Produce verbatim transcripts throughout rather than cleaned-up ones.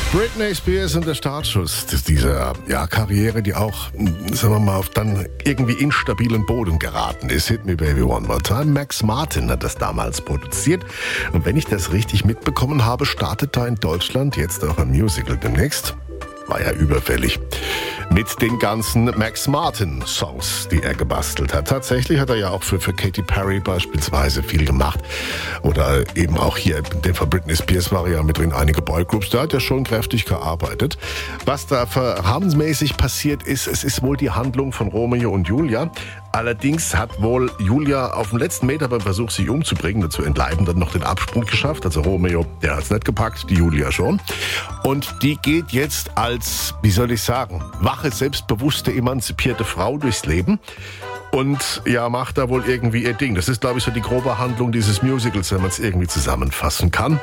Britney Spears und der Startschuss dieser ja, Karriere, die auch, sagen wir mal, auf dann irgendwie instabilen Boden geraten ist. Hit Me Baby One More Time. Max Martin hat das damals produziert. Und wenn ich das richtig mitbekommen habe, startet da in Deutschland jetzt auch ein Musical demnächst. War ja überfällig. Mit den ganzen Max Martin-Songs, die er gebastelt hat. Tatsächlich hat er ja auch für, für Katy Perry beispielsweise viel gemacht. Oder eben auch hier, den von Britney Spears war ja mit drin einige Boygroups. Da hat er schon kräftig gearbeitet. Was da verhabensmäßig passiert ist, es ist wohl die Handlung von Romeo und Julia. Allerdings hat wohl Julia auf dem letzten Meter beim Versuch, sich umzubringen, dazu entleiben, dann noch den Absprung geschafft. Also Romeo, der hat's nicht gepackt, die Julia schon. Und die geht jetzt als, wie soll ich sagen, wache, selbstbewusste, emanzipierte Frau durchs Leben. Und ja, macht da wohl irgendwie ihr Ding. Das ist, glaube ich, so die grobe Handlung dieses Musicals, wenn man es irgendwie zusammenfassen kann.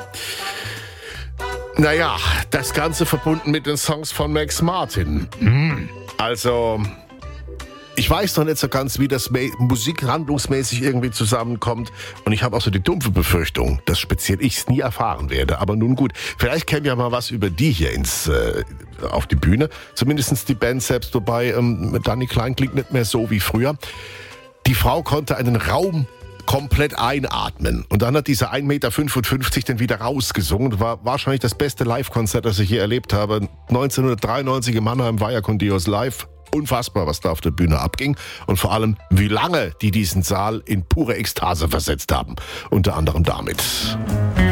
Naja, das Ganze verbunden mit den Songs von Max Martin. Also, ich weiß noch nicht so ganz, wie das musikhandlungsmäßig irgendwie zusammenkommt. Und ich habe auch so die dumpfe Befürchtung, dass speziell ich es nie erfahren werde. Aber nun gut, vielleicht käme ja mal was über die hier ins äh, auf die Bühne. Zumindest die Band selbst, wobei ähm, Dani Klein klingt nicht mehr so wie früher. Die Frau konnte einen Raum komplett einatmen. Und dann hat dieser ein Meter fünfundfünfzig den wieder rausgesungen. Das war wahrscheinlich das beste Live-Konzert, das ich je erlebt habe. neunzehnhundertdreiundneunzig in Mannheim war ja Condios Live. Unfassbar, was da auf der Bühne abging. Und vor allem, wie lange die diesen Saal in pure Ekstase versetzt haben. Unter anderem damit.